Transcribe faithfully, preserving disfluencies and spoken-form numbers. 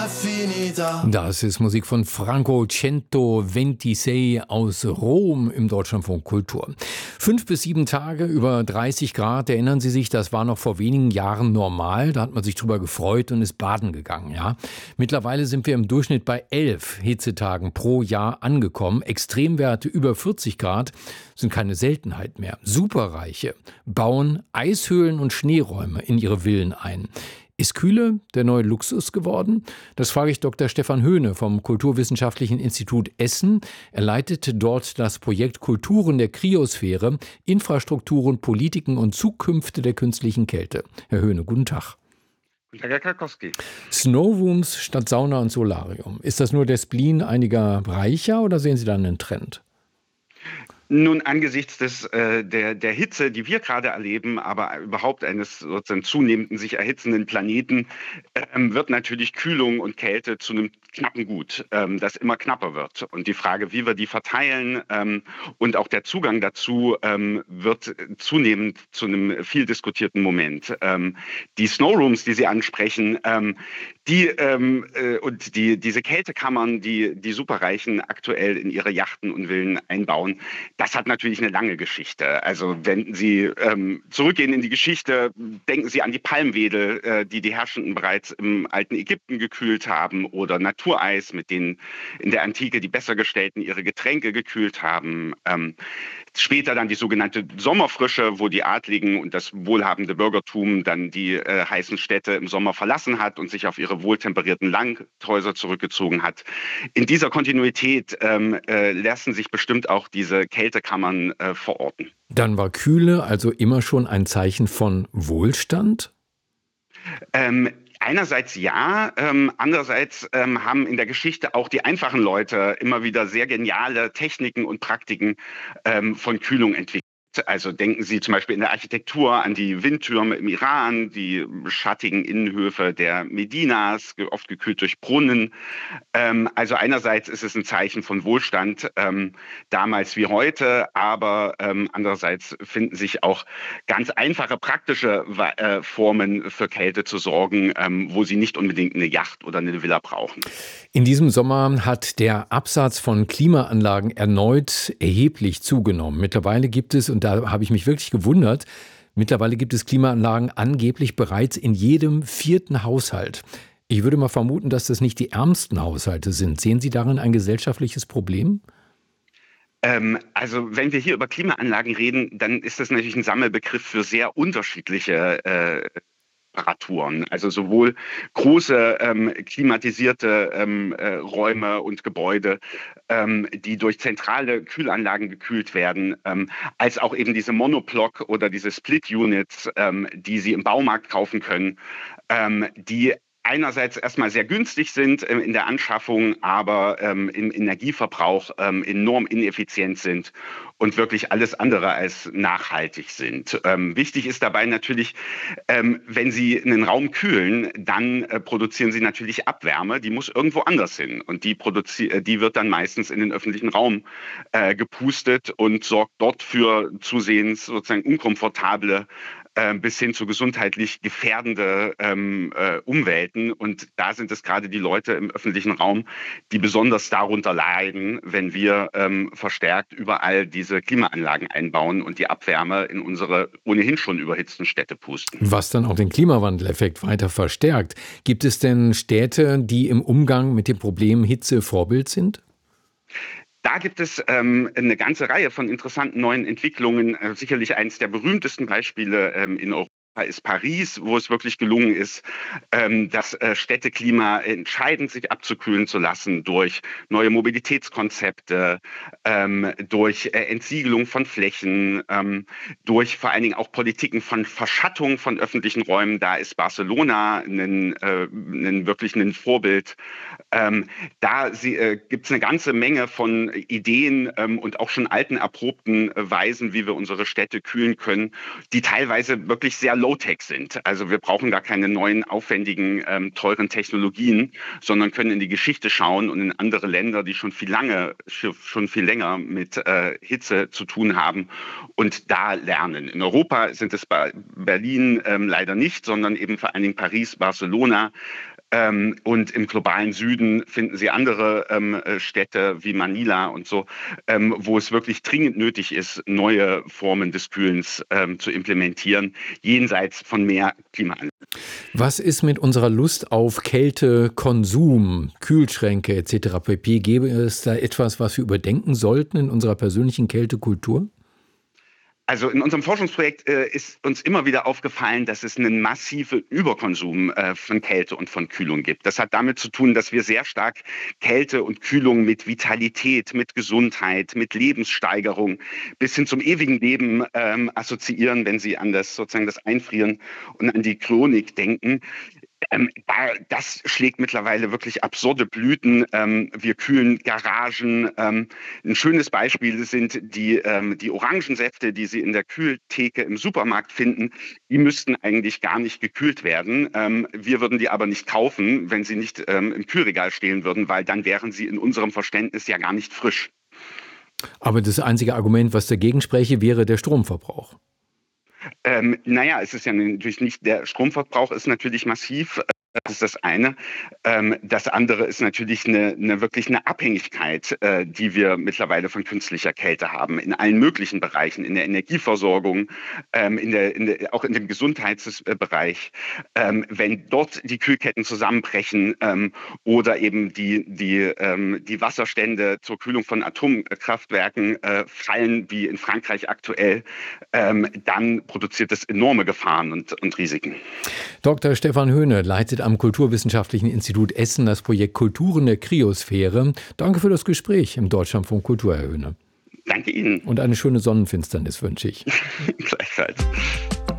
Das ist Musik von Franco centoventisei aus Rom im Deutschlandfunk Kultur. Fünf bis sieben Tage über dreißig Grad, erinnern Sie sich, das war noch vor wenigen Jahren normal. Da hat man sich drüber gefreut und ist baden gegangen. Ja? Mittlerweile sind wir im Durchschnitt bei elf Hitzetagen pro Jahr angekommen. Extremwerte über vierzig Grad sind keine Seltenheit mehr. Superreiche bauen Eishöhlen und Schneeräume in ihre Villen ein. Ist Kühle der neue Luxus geworden? Das frage ich Doktor Stefan Höhne vom Kulturwissenschaftlichen Institut Essen. Er leitete dort das Projekt Kulturen der Kryosphäre, Infrastrukturen, Politiken und Zukünfte der künstlichen Kälte. Herr Höhne, guten Tag. Guten Tag, Herr Karkowski. Snowrooms statt Sauna und Solarium. Ist das nur der Spleen einiger Reicher oder sehen Sie da einen Trend? Nun, angesichts des, äh, der, der Hitze, die wir gerade erleben, aber überhaupt eines sozusagen zunehmenden sich erhitzenden Planeten, ähm, wird natürlich Kühlung und Kälte zu einem knappen Gut, ähm, das immer knapper wird. Und die Frage, wie wir die verteilen ähm, und auch der Zugang dazu ähm, wird zunehmend zu einem viel diskutierten Moment. Ähm, die Snowrooms, die Sie ansprechen, ähm, die ähm, äh, und die, diese Kältekammern, die die Superreichen aktuell in ihre Yachten und Villen einbauen, das hat natürlich eine lange Geschichte. Also wenn Sie ähm, zurückgehen in die Geschichte, denken Sie an die Palmwedel, äh, die die Herrschenden bereits im alten Ägypten gekühlt haben, oder Natureis, mit denen in der Antike die Bessergestellten ihre Getränke gekühlt haben. Ähm, später dann die sogenannte Sommerfrische, wo die Adligen und das wohlhabende Bürgertum dann die äh, heißen Städte im Sommer verlassen hat und sich auf ihre wohltemperierten Langhäuser zurückgezogen hat. In dieser Kontinuität ähm, äh, lassen sich bestimmt auch diese Kältekammern äh, verorten. Dann war Kühle also immer schon ein Zeichen von Wohlstand? Ähm, Einerseits ja, ähm, andererseits ähm, haben in der Geschichte auch die einfachen Leute immer wieder sehr geniale Techniken und Praktiken ähm, von Kühlung entwickelt. Also denken Sie zum Beispiel in der Architektur an die Windtürme im Iran, die schattigen Innenhöfe der Medinas, ge- oft gekühlt durch Brunnen. Ähm, also einerseits ist es ein Zeichen von Wohlstand, ähm, damals wie heute, aber ähm, andererseits finden sich auch ganz einfache praktische Wa- äh, Formen für Kälte zu sorgen, ähm, wo Sie nicht unbedingt eine Yacht oder eine Villa brauchen. In diesem Sommer hat der Absatz von Klimaanlagen erneut erheblich zugenommen. Mittlerweile gibt es, und da habe ich mich wirklich gewundert, mittlerweile gibt es Klimaanlagen angeblich bereits in jedem vierten Haushalt. Ich würde mal vermuten, dass das nicht die ärmsten Haushalte sind. Sehen Sie darin ein gesellschaftliches Problem? Ähm, also wenn wir hier über Klimaanlagen reden, dann ist das natürlich ein Sammelbegriff für sehr unterschiedliche äh, Temperaturen. Also sowohl große ähm, klimatisierte ähm, äh, Räume und Gebäude, ähm, die durch zentrale Kühlanlagen gekühlt werden, ähm, als auch eben diese Monoblock- oder diese Split-Units, ähm, die Sie im Baumarkt kaufen können, ähm, die einerseits erstmal sehr günstig sind ähm, in der Anschaffung, aber ähm, im Energieverbrauch ähm, enorm ineffizient sind und wirklich alles andere als nachhaltig sind. Ähm, wichtig ist dabei natürlich, ähm, wenn Sie einen Raum kühlen, dann äh, produzieren Sie natürlich Abwärme, die muss irgendwo anders hin. Und die, produzi- äh, die wird dann meistens in den öffentlichen Raum äh, gepustet und sorgt dort für zusehends sozusagen unkomfortable äh, bis hin zu gesundheitlich gefährdende ähm, äh, Umwelten. Und da sind es gerade die Leute im öffentlichen Raum, die besonders darunter leiden, wenn wir ähm, verstärkt überall diese Klimaanlagen einbauen und die Abwärme in unsere ohnehin schon überhitzten Städte pusten. Was dann auch den Klimawandeleffekt weiter verstärkt. Gibt es denn Städte, die im Umgang mit dem Problem Hitze Vorbild sind? Da gibt es ähm, eine ganze Reihe von interessanten neuen Entwicklungen. Äh, sicherlich eines der berühmtesten Beispiele ähm, in Europa ist Paris, wo es wirklich gelungen ist, ähm, das äh, Städteklima entscheidend sich abzukühlen zu lassen durch neue Mobilitätskonzepte, ähm, durch äh, Entsiegelung von Flächen, ähm, durch vor allen Dingen auch Politiken von Verschattung von öffentlichen Räumen. Da ist Barcelona ein, äh, ein wirklich ein Vorbild. Ähm, da sie, äh, gibt es eine ganze Menge von Ideen ähm, und auch schon alten, erprobten äh, Weisen, wie wir unsere Städte kühlen können, die teilweise wirklich sehr low-tech sind. Also wir brauchen gar keine neuen, aufwendigen, ähm, teuren Technologien, sondern können in die Geschichte schauen und in andere Länder, die schon viel lange, schon viel länger mit äh, Hitze zu tun haben und da lernen. In Europa sind es bei Berlin ähm, leider nicht, sondern eben vor allen Dingen Paris, Barcelona, Ähm, und im globalen Süden finden Sie andere ähm, äh, Städte wie Manila und so, ähm, wo es wirklich dringend nötig ist, neue Formen des Kühlens ähm, zu implementieren, jenseits von mehr Klimaanlagen. Was ist mit unserer Lust auf Kälte, Konsum, Kühlschränke et cetera pp.? Gäbe es da etwas, was wir überdenken sollten in unserer persönlichen Kältekultur? Also in unserem Forschungsprojekt äh, ist uns immer wieder aufgefallen, dass es einen massiven Überkonsum äh, von Kälte und von Kühlung gibt. Das hat damit zu tun, dass wir sehr stark Kälte und Kühlung mit Vitalität, mit Gesundheit, mit Lebenssteigerung bis hin zum ewigen Leben ähm, assoziieren, wenn Sie an das sozusagen das Einfrieren und an die Chronik denken. Ähm, da, das schlägt mittlerweile wirklich absurde Blüten. Ähm, wir kühlen Garagen. Ähm, ein schönes Beispiel sind die, ähm, die Orangensäfte, die Sie in der Kühltheke im Supermarkt finden. Die müssten eigentlich gar nicht gekühlt werden. Ähm, wir würden die aber nicht kaufen, wenn sie nicht ähm, im Kühlregal stehen würden, weil dann wären sie in unserem Verständnis ja gar nicht frisch. Aber das einzige Argument, was dagegen spräche, wäre der Stromverbrauch. Ähm, naja, es ist ja natürlich nicht, der Stromverbrauch ist natürlich massiv. Das ist das eine. Ähm, das andere ist natürlich eine, eine wirklich eine Abhängigkeit, äh, die wir mittlerweile von künstlicher Kälte haben, in allen möglichen Bereichen, in der Energieversorgung, ähm, in der, in der, auch in dem Gesundheitsbereich. Ähm, wenn dort die Kühlketten zusammenbrechen ähm, oder eben die, die, ähm, die Wasserstände zur Kühlung von Atomkraftwerken äh, fallen, wie in Frankreich aktuell, ähm, dann produziert das enorme Gefahren und, und Risiken. Doktor Stefan Höhne leitet am Kulturwissenschaftlichen Institut Essen das Projekt Kulturen der Kryosphäre. Danke für das Gespräch im Deutschlandfunk Kultur, Herr Höhne. Danke Ihnen. Und eine schöne Sonnenfinsternis wünsche ich. Gleichfalls.